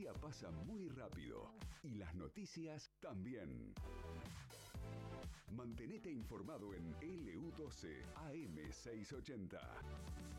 día pasa muy rápido y las noticias también. Mantenete informado en LU12 AM680.